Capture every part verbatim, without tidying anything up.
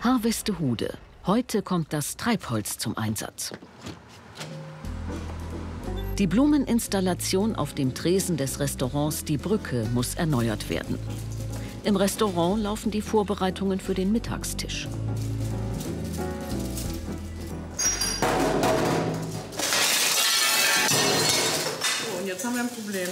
Harvestehude. Heute kommt das Treibholz zum Einsatz. Die Blumeninstallation auf dem Tresen des Restaurants Die Brücke muss erneuert werden. Im Restaurant laufen die Vorbereitungen für den Mittagstisch. So, und jetzt haben wir ein Problem.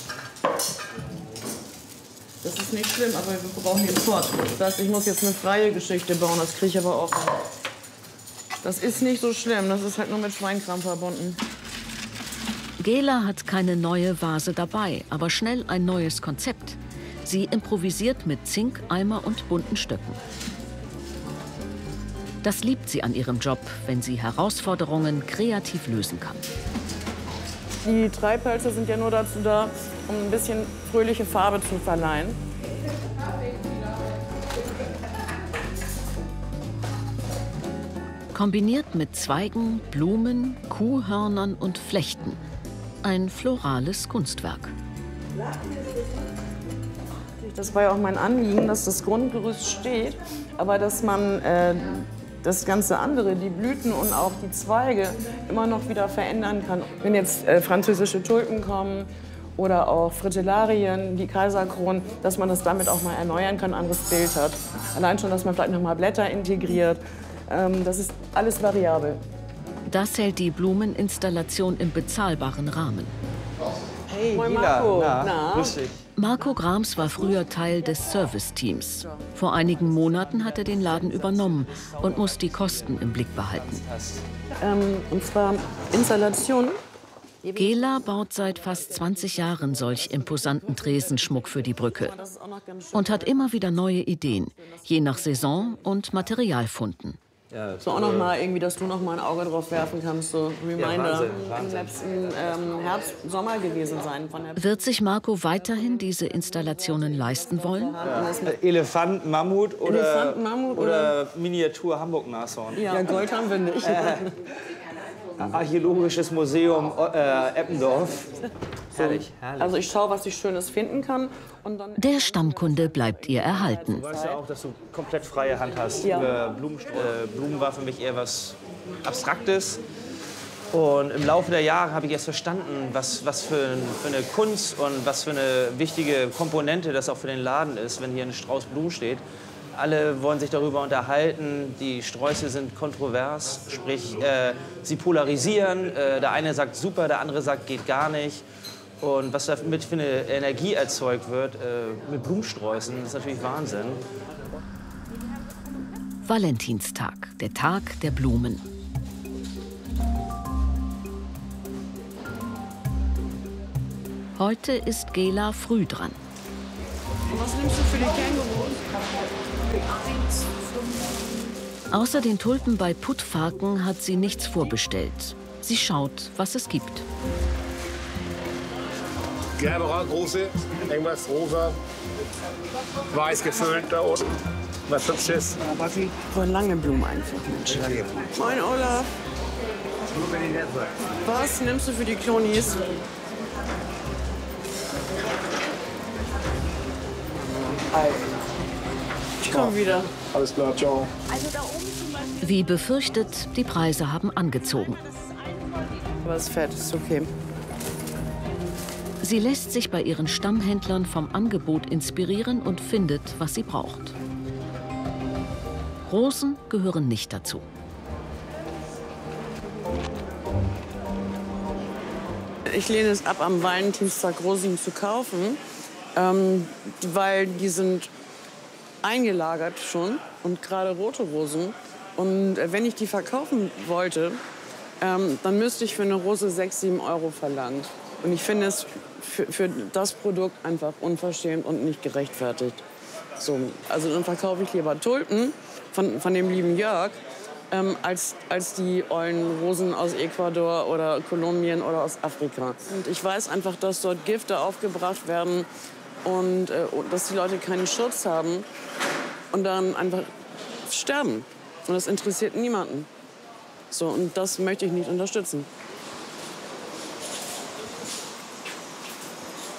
Das ist nicht schlimm, aber wir brauchen den Pott. Das heißt, ich muss jetzt eine freie Geschichte bauen, das kriege ich aber auch. Das ist nicht so schlimm, das ist halt nur mit Schweinkram verbunden. Gela hat keine neue Vase dabei, aber schnell ein neues Konzept. Sie improvisiert mit Zink, Eimer und bunten Stöcken. Das liebt sie an ihrem Job, wenn sie Herausforderungen kreativ lösen kann. Die Treibhölzer sind ja nur dazu da, um ein bisschen fröhliche Farbe zu verleihen. Kombiniert mit Zweigen, Blumen, Kuhhörnern und Flechten. Ein florales Kunstwerk. Das war ja auch mein Anliegen, dass das Grundgerüst steht, aber dass man äh, das ganze andere, die Blüten und auch die Zweige, immer noch wieder verändern kann. Wenn jetzt äh, französische Tulpen kommen oder auch Fritillaria, die Kaiserkronen, dass man das damit auch mal erneuern kann, ein anderes Bild hat. Allein schon, dass man vielleicht noch mal Blätter integriert. Ähm, das ist alles variabel. Das hält die Blumeninstallation im bezahlbaren Rahmen. Hey, Moin Marco. Na, Na? grüß dich. Marco Grams war früher Teil des Serviceteams. Vor einigen Monaten hat er den Laden übernommen und muss die Kosten im Blick behalten. Ähm, und zwar Installation. Gela baut seit fast zwanzig Jahren solch imposanten Tresenschmuck für die Brücke und hat immer wieder neue Ideen, je nach Saison und Materialfunden. Ja, so auch noch mal irgendwie, dass du noch mal ein Auge drauf werfen kannst, so Reminder. Ja, Wahnsinn, Wahnsinn. Im letzten ähm, Herbst, Sommer gewesen sein. Von der Wird sich Marco weiterhin diese Installationen leisten wollen? Ja. Elefant, Mammut oder, Elefant, Mammut oder, oder Miniatur Hamburg-Nashorn? Ja. ja, Gold haben wir nicht. Äh, Archäologisches Museum äh, Eppendorf. Herrlich, herrlich. Also ich schaue, was ich Schönes finden kann. Und dann Der Stammkunde bleibt ihr erhalten. Du weißt ja auch, dass du komplett freie Hand hast. Ja. Blumen, äh, Blumen war für mich eher was Abstraktes. Und im Laufe der Jahre habe ich erst verstanden, was, was für, ein, für eine Kunst und was für eine wichtige Komponente das auch für den Laden ist, wenn hier ein Strauß Blumen steht. Alle wollen sich darüber unterhalten, die Sträuße sind kontrovers, sprich, äh, sie polarisieren. Äh, der eine sagt super, der andere sagt geht gar nicht. Und was damit für eine Energie erzeugt wird äh, mit Blumensträußen, das ist natürlich Wahnsinn. Valentinstag, der Tag der Blumen. Heute ist Gela früh dran. Und was nimmst du für die Kängurus? Außer den Tulpen bei Puttfaken hat sie nichts vorbestellt. Sie schaut, was es gibt. Gerbera, große, irgendwas rosa, weiß gefüllt da unten. Was Hübsches. Voll lange Blumen einfach, Mensch. Moin, Olaf. Was nimmst du für die Klonis? Ich komme wieder. Alles klar, ciao. Wie befürchtet, die Preise haben angezogen. Aber es ist fett, ist okay. Sie lässt sich bei ihren Stammhändlern vom Angebot inspirieren und findet, was sie braucht. Rosen gehören nicht dazu. Ich lehne es ab, am Valentinstag Rosen zu kaufen, ähm, weil die sind eingelagert schon und gerade rote Rosen. Und wenn ich die verkaufen wollte, ähm, dann müsste ich für eine Rose sechs, sieben Euro verlangen. Und ich finde es für, für das Produkt einfach unverschämt und nicht gerechtfertigt. So, also dann verkaufe ich lieber Tulpen von, von dem lieben Jörg, ähm, als, als die ollen Rosen aus Ecuador oder Kolumbien oder aus Afrika. Und ich weiß einfach, dass dort Gifte aufgebracht werden und äh, dass die Leute keinen Schutz haben und dann einfach sterben. Und das interessiert niemanden. So, und das möchte ich nicht unterstützen.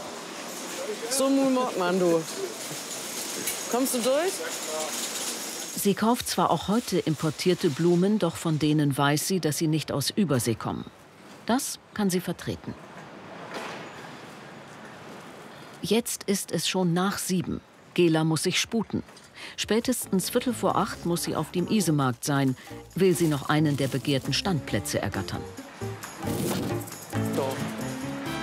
So, Moon Mockmann, du. Kommst du durch? Sie kauft zwar auch heute importierte Blumen, doch von denen weiß sie, dass sie nicht aus Übersee kommen. Das kann sie vertreten. Jetzt ist es schon nach sieben. Gela muss sich sputen. Spätestens Viertel vor acht muss sie auf dem Isemarkt sein, will sie noch einen der begehrten Standplätze ergattern.